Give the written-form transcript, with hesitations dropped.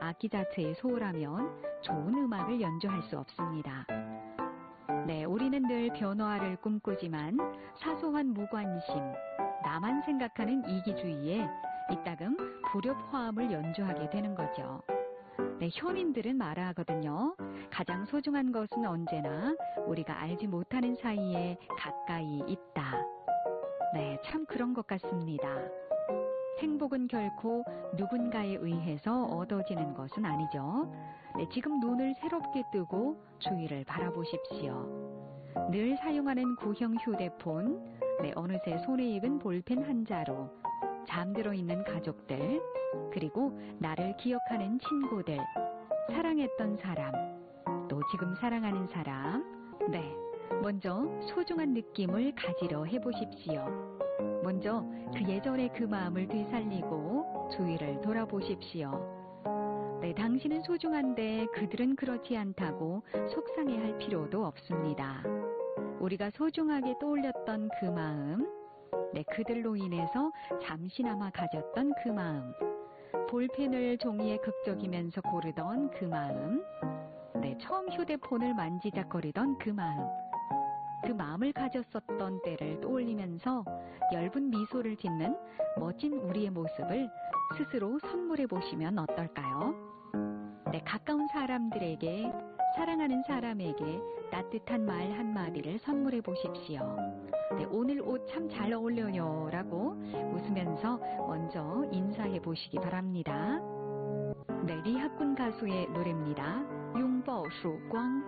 악기 자체에 소홀하면 좋은 음악을 연주할 수 없습니다. 네, 우리는 늘 변화를 꿈꾸지만 사소한 무관심, 나만 생각하는 이기주의에 이따금 불협화음을 연주하게 되는 거죠. 네, 현인들은 말하거든요. 가장 소중한 것은 언제나 우리가 알지 못하는 사이에 가까이 있다. 네, 참 그런 것 같습니다. 행복은 결코 누군가에 의해서 얻어지는 것은 아니죠. 네, 지금 눈을 새롭게 뜨고 주위를 바라보십시오. 늘 사용하는 구형 휴대폰, 네, 어느새 손에 익은 볼펜 한 자루, 잠들어 있는 가족들, 그리고 나를 기억하는 친구들, 사랑했던 사람, 또 지금 사랑하는 사람, 네, 먼저 소중한 느낌을 가지려 해보십시오. 먼저 그 예전의 그 마음을 되살리고 주위를 돌아보십시오. 네, 당신은 소중한데 그들은 그렇지 않다고 속상해할 필요도 없습니다. 우리가 소중하게 떠올렸던 그 마음, 네, 그들로 인해서 잠시나마 가졌던 그 마음, 볼펜을 종이에 극적이면서 고르던 그 마음, 네, 처음 휴대폰을 만지작거리던 그 마음, 그 마음을 가졌었던 때를 떠올리면서 엷은 미소를 짓는 멋진 우리의 모습을 스스로 선물해 보시면 어떨까요? 네, 가까운 사람들에게, 사랑하는 사람에게 따뜻한 말 한마디를 선물해 보십시오. 네, 오늘 옷 참 잘 어울려요 라고 웃으면서 먼저 인사해 보시기 바랍니다. 네, 리하군 가수의 노래입니다. 拥抱曙光